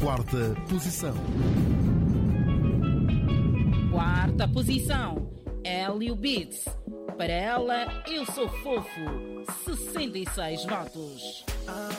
Quarta posição. Quarta posição. Hélio Beats. Para ela, eu sou fofo. 66 votos.